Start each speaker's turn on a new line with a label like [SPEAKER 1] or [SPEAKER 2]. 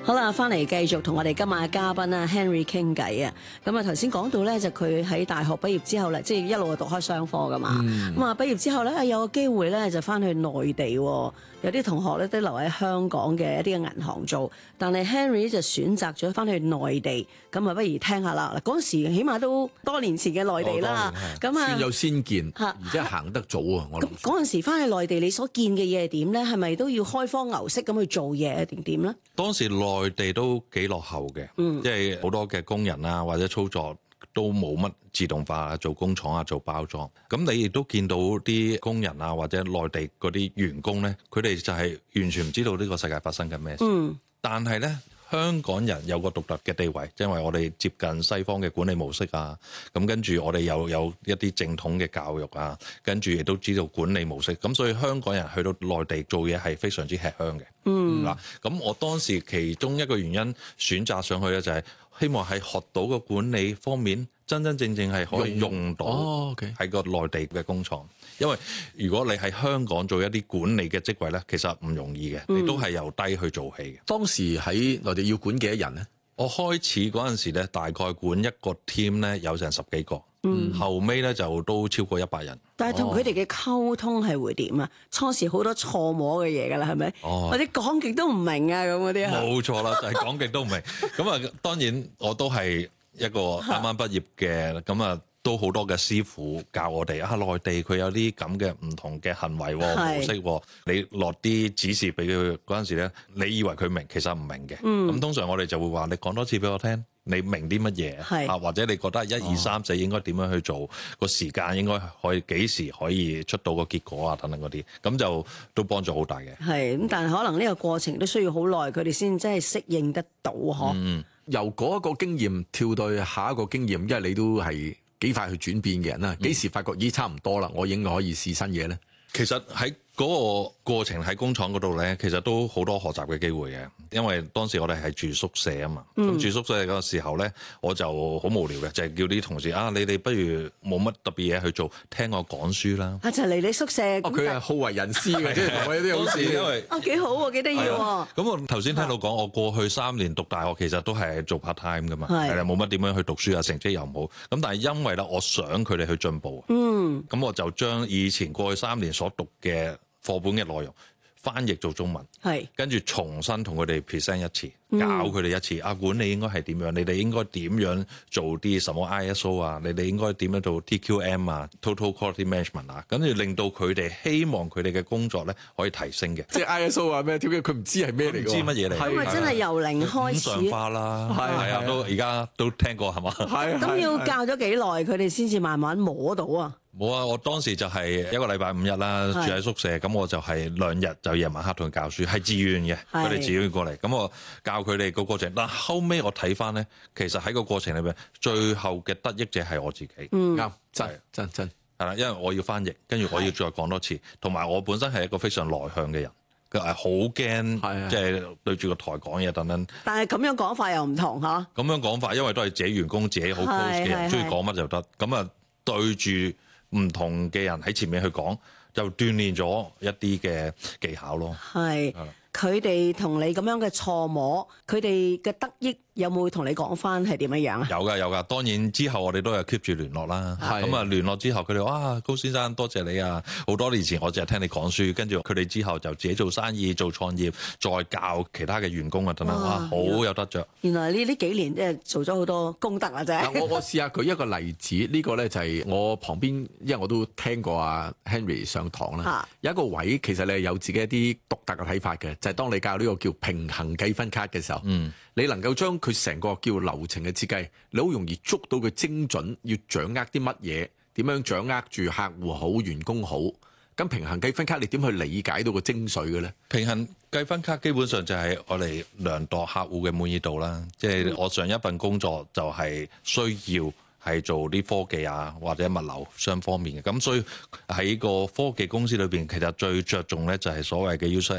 [SPEAKER 1] 好啦，翻嚟繼續同我哋今晚嘅嘉賓啊 Henry 傾偈啊。咁啊頭先講到咧，就佢喺大學畢業之後咧，即係一路讀開商科噶嘛。咁啊畢業之後咧，有個機會咧就翻去內地喎。有啲同學咧都留喺香港嘅一啲嘅銀行做，但係 Henry 就選擇咗翻去內地。咁啊，不如聽下啦。嗱，嗰陣時起碼都多年前嘅內地啦。咁啊，
[SPEAKER 2] 算有先見，而且行得早啊！我諗
[SPEAKER 1] 嗰陣時翻去內地，你所見嘅嘢係點咧？係咪都要開荒牛式咁去做嘢定點咧？
[SPEAKER 3] 當時內地都幾落後嘅，即係好多嘅工人啊或者操作都冇乜自動化，做工廠啊做包裝。咁你亦都見到啲工人啊或者內地嗰啲員工咧，佢哋就係完全唔知道呢個世界發生緊咩事。但係咧，香港人有個獨特嘅地位，因為我哋接近西方嘅管理模式啊，咁跟住我哋又有一啲正統嘅教育啊，跟住亦都知道管理模式，咁所以香港人去到內地做嘢係非常之吃香嘅。嗱，咁我當時其中一個原因選擇上去咧，就係希望係學到個管理方面真真正正係可以用到喺個內地嘅工廠。因為如果你喺香港做一啲管理嘅職位咧，其實唔容易嘅，你都係由低去做起嘅。
[SPEAKER 2] 當時喺內地要管幾多人咧？
[SPEAKER 3] 我開始嗰陣時咧，大概管一個 team 咧有成10幾個，後尾咧就都超過100人。
[SPEAKER 1] 但係同佢哋嘅溝通係會點啊？初時好多錯摸嘅嘢㗎啦，係咪？或者講極都唔明啊咁嗰啲啊？
[SPEAKER 3] 冇錯啦，就係講極都唔明。咁啊，當然我都係一個啱啱畢業嘅，咁啊。都好多嘅師傅教我哋啊，內地佢有啲咁嘅唔同嘅行為模式，你落啲指示俾佢嗰陣時咧，你以為佢明，其實唔明嘅。咁通常我哋就會話你講多次俾我聽，你明啲乜嘢啊？或者你覺得1、2、3、4應該點樣去做，個時間應該可以幾時可以出到個結果啊？等等嗰啲，咁就都幫助好大嘅。
[SPEAKER 1] 係咁，但係可能呢個過程都需要好耐，佢哋先真係適應得到嗬。
[SPEAKER 2] 由嗰一個經驗跳到下一個經驗，因為你都係幾快去轉變嘅人啦，幾時發覺已經差唔多啦，我應該可以試新嘢咧？
[SPEAKER 3] 其實喺嗰個過程喺工廠嗰度咧，其實都好多學習嘅機會嘅，因為當時我哋係住宿舍啊嘛，咁住宿舍嗰個時候咧，我就好無聊嘅，就係叫啲同事啊，你哋不如冇乜特別嘢去做，聽我講書啦。
[SPEAKER 1] 就嚟你宿舍。
[SPEAKER 2] 佢係好為人師嘅，即係同我有啲好事。
[SPEAKER 3] 因為
[SPEAKER 1] 幾好喎，幾得意喎。
[SPEAKER 3] 咁我頭先聽到講，我過去3年讀大學其實都係做 part time 噶嘛，係啦，冇乜點樣去讀書啊，成績又唔好。咁但係因為咧，我想佢哋去進步，咁我就將以前過去3年所讀嘅課本嘅內容翻譯做中文，跟住重新同佢哋 present 一次，教佢哋一次啊，管理應該係點樣，你哋應該點樣做啲什麼 ISO 啊，你哋應該點樣做 TQM 啊 ，Total Quality Management 啊，跟住令到佢哋希望佢哋嘅工作咧可以提升嘅。
[SPEAKER 2] 即係 ISO 啊咩 TQM 佢唔知係咩嚟㗎，
[SPEAKER 3] 唔知乜嘢嚟。
[SPEAKER 1] 咁咪真係由零開始。
[SPEAKER 3] 五常化啦，係啊，都而家都聽過係嘛？
[SPEAKER 1] 咁要教咗幾耐，佢哋先至慢慢摸到啊？
[SPEAKER 3] 冇啊！我當時就係一個禮拜5日啦，住喺宿舍，咁我就係2日就夜晚黑同佢教書，係自願嘅，佢哋自願過嚟，咁我教佢哋個過程。但後尾我睇翻咧，其實喺個過程裏邊，最後嘅得益者係我自己。
[SPEAKER 2] 啱，真
[SPEAKER 3] 係啦，因為我要翻譯，跟住我要再講多次，同埋我本身係一個非常內向嘅人，佢係好驚，即係對住個台講嘢等等。
[SPEAKER 1] 但係咁樣講法又唔同嚇。
[SPEAKER 3] 咁樣講法，因為都係自己員工，自己好 close 嘅人，中意講乜就得。咁啊，對住唔同嘅人喺前面去講，就鍛鍊咗一啲嘅技巧咯。係。
[SPEAKER 1] 佢哋同你咁樣嘅錯摸，佢哋嘅得益有冇同你講翻係點樣樣啊？
[SPEAKER 3] 有㗎，當然之後我哋都係 keep 住聯絡啦。咁啊聯絡之後，佢哋話高先生多謝你啊！好多年前我淨係聽你講書，跟住佢哋之後就自己做生意、做創業，再教其他嘅員工啊等等，哇，好有得着。原來
[SPEAKER 1] 呢幾年即係做咗好多功德啊！啫。
[SPEAKER 2] 我試下舉一個例子，呢個咧就係我旁邊，因為我都聽過阿 Henry 上堂啦。有一個位其實你係有自己一啲獨特嘅睇法嘅。就係當你教呢個叫平衡計分卡嘅時候，你能夠將佢成個叫流程嘅設計，你好容易捉到佢精準，要掌握啲乜嘢，點樣掌握住客戶好、員工好。咁平衡計分卡你點去理解到個精髓嘅咧？
[SPEAKER 3] 平衡計分卡基本上就係我哋量度客戶嘅滿意度啦。即係我上一份工作就係需要係做啲科技啊或者物流雙方面嘅，咁所以喺個科技公司裏邊，其實最着重咧就係所謂嘅 user